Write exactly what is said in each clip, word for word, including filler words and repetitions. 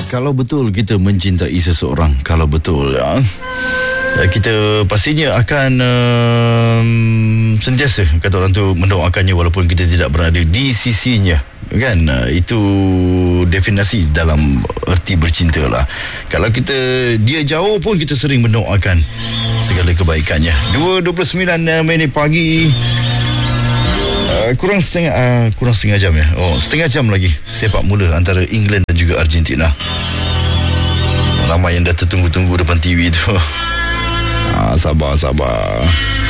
Kalau betul kita mencintai seseorang, kalau betul ya, kita pastinya akan um, sentiasa, kata orang tu, mendoakannya walaupun kita tidak berada di sisinya. Kan, itu definisi dalam erti bercinta lah. Kalau kita dia jauh pun kita sering mendoakan segala kebaikannya. Dua dua puluh sembilan minit pagi. Uh, kurang setengah uh, kurang setengah jam ya. Oh, setengah jam lagi sepak mula antara England dan juga Argentina. Ramai yang dah tertunggu-tunggu depan T V tu. Ah, sabar sabar.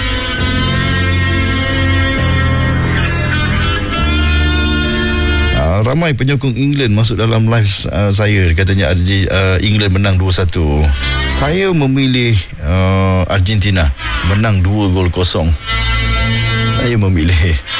Uh, ramai penyokong England masuk dalam live uh, saya. Katanya uh, England menang dua satu. Saya memilih uh, Argentina menang dua gol kosong. Saya memilih.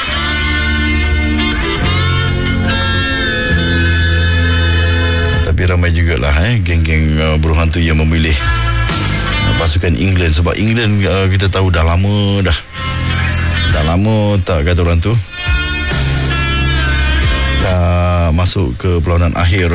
Tapi ramai jugalah eh, geng-geng uh, burung hantu yang memilih uh, pasukan England. Sebab England uh, kita tahu dah lama dah. Dah lama tak, kata orang tu, dah masuk ke perlawanan akhir.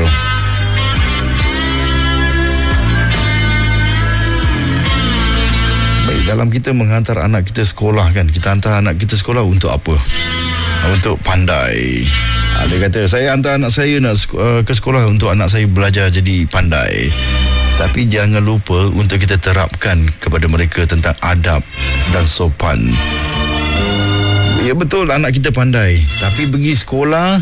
Baik, dalam kita menghantar anak kita sekolah kan, kita hantar anak kita sekolah untuk apa? Untuk pandai. Dia kata, saya hantar anak saya nak uh, ke sekolah untuk anak saya belajar jadi pandai. Tapi jangan lupa untuk kita terapkan kepada mereka tentang adab dan sopan. Ya betul, anak kita pandai, tapi pergi sekolah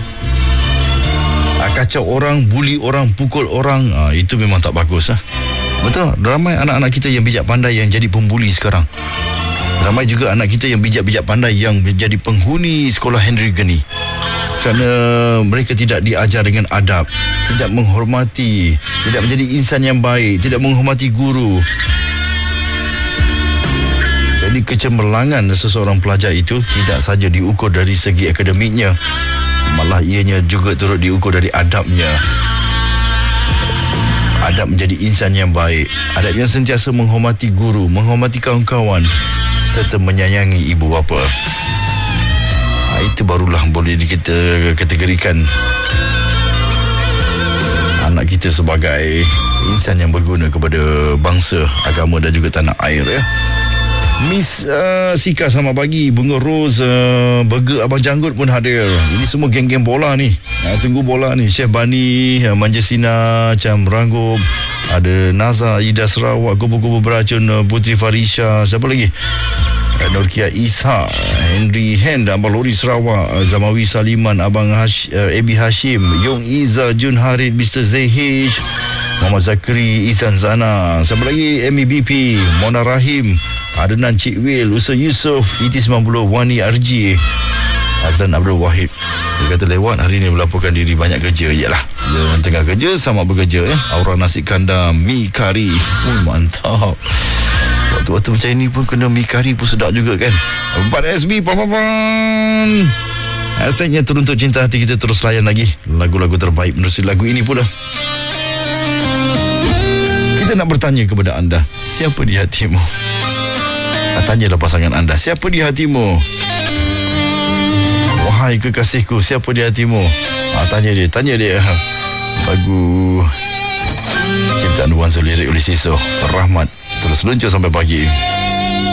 kacau orang, buli orang, pukul orang, ah, itu memang tak bagus ah. Betul, ramai anak-anak kita yang bijak pandai yang jadi pembuli sekarang. Ramai juga anak kita yang bijak-bijak pandai yang menjadi penghuni sekolah Henry Geni. Kerana mereka tidak diajar dengan adab, tidak menghormati, tidak menjadi insan yang baik, tidak menghormati guru. Jadi kecemerlangan seseorang pelajar itu tidak saja diukur dari segi akademiknya, malah ianya juga turut diukur dari adabnya. Adab menjadi insan yang baik, adab yang sentiasa menghormati guru, menghormati kawan-kawan, serta menyayangi ibu bapa. Ha, itu barulah boleh kita kategorikan anak kita sebagai insan yang berguna kepada bangsa, agama dan juga tanah air ya. Miss uh, Sika, selamat pagi. Bunga Rose, uh, Burger Abang Janggut pun hadir. Ini semua geng-geng bola ni. Uh, tunggu bola ni. Syekh Bani, uh, Manjesina, Cam Ranggob, ada Naza, Ida Sarawak, Kubu-Kubu Beracun, uh, Putri Farisha, siapa lagi? Uh, Norkia Isha, Henry Hand, Abang Lori Sarawak, uh, Zamawi Saliman, Abang Hash, uh, Ebi Hashim, Yong Iza, Jun Harid, Mister Zehish, Muhammad Zakri, Izan Zana, siapa lagi? M E B P, Mona Rahim, Adnan Cik Wil, Usul Yusof, E T sembilan puluh, Wani R G, Azlan Abdul Wahid. Dia kata lewat hari ni melaporkan diri banyak kerja. Yalah, dia tengah kerja sama bekerja eh. Aura nasi kandar, mi kari. Oh, mantap. Waktu-waktu macam ini pun kena mi kari pun sedap juga kan. empat S B pam-pam-pam. Hashtagnya Teruntuk Cinta Hati, kita terus layan lagi lagu-lagu terbaik menerusi lagu ini pula. Kita nak bertanya kepada anda, siapa di hatimu? Tanyalah pasangan anda, siapa di hatimu? Wahai kekasihku, siapa di hatimu? Ha, tanya dia, tanya dia. Lagu ciptaan Wan Zul, lirik oleh Siso Rahmat, terus luncur sampai pagi.